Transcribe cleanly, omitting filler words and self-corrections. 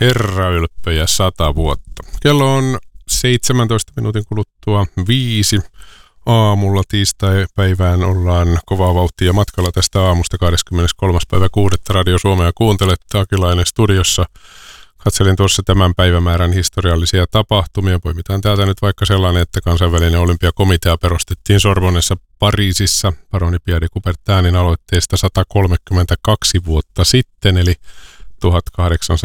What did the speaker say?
Herraylppöjä 100 vuotta. Kello on 17 minuutin kuluttua 5 aamulla tiistai-päivään ollaan kovaa vauhtia matkalla tästä aamusta 23. päivä 6. Radio Suomea kuuntelet. Akilainen studiossa. Katselin tuossa tämän päivämäärän historiallisia tapahtumia. Poimitaan täältä nyt vaikka sellainen, että kansainvälinen olympiakomitea perustettiin Sorbonnessa Pariisissa paroni Pierre de Coubertinin aloitteesta 132 vuotta sitten, eli 1800